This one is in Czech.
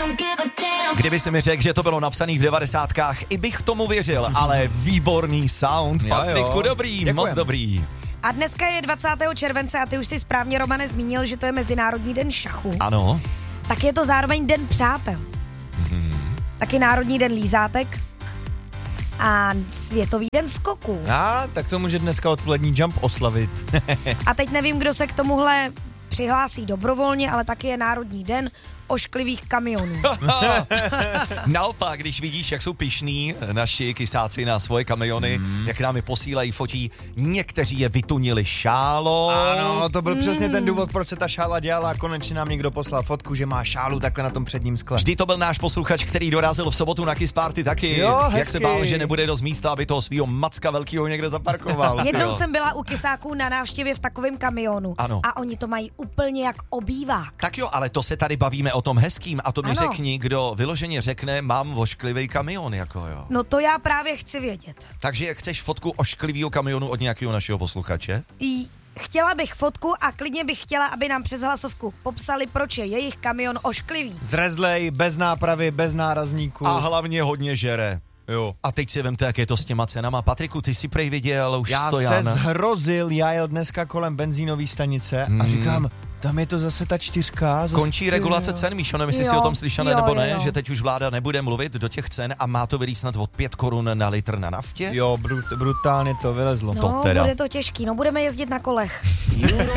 Kdyby si mi řekl, že to bylo napsaný v 90kách, i bych tomu věřil, ale výborný sound, Patriku, dobrý, děkujem. Moc dobrý. A dneska je 20. července a ty už si správně, Romane, zmínil, že to je Mezinárodní den šachu. Ano. Tak je to zároveň den přátel. Taky Národní den lízátek a Světový den skoků. Tak to může dneska odpolední jump oslavit. A teď nevím, kdo se k tomuhle přihlásí dobrovolně, ale taky je Národní den ošklivých kamionů. Naopak, když vidíš, jak jsou pyšní naši kysáci na svoje kamiony, jak nám je posílají, fotí, někteří je vytunili šálou. Ano, to byl přesně ten důvod, proč se ta šála dělala a konečně nám někdo poslal fotku, že má šálu takhle na tom předním skle. Vždy to byl náš posluchač, který dorazil v sobotu na Kiss Party taky. Jo, hezky. Jak se bál, že nebude dost místa, aby toho svýho macka velkýho někde zaparkoval. Jednou jsem byla u kysáků na návštěvě v takovém kamionu. Ano. A oni to mají úplně jak obývák. Tak jo, ale to se tady bavíme o tom hezkým a to mi Ano. řekni, kdo vyloženě řekne, mám vošklivý kamion, jako jo. No to já právě chci vědět. Takže chceš fotku ošklivýho kamionu od nějakého našeho posluchače? Chtěla bych fotku a klidně bych chtěla, aby nám přes hlasovku popsali, proč je jejich kamion ošklivý. Zrezlej, bez nápravy, bez nárazníků. A hlavně hodně žere. Jo. A teď si vemte, jak je to s těma cenama. Patriku, ty si prej viděl už Já Stojana. se zhrozil, já jel dneska kolem benzínové stanice a říkám, tam je to zase ta 4. Končí regulace cen, Míšo, nevím, jestli Jo, si o tom slyšeli jo, nebo ne, jo. že teď už vláda nebude mluvit do těch cen a má to vylít snad od 5 korun na litr na naftě? Jo, brutálně to vylezlo. No, To teda. bude to těžký, no budeme jezdit na kolech.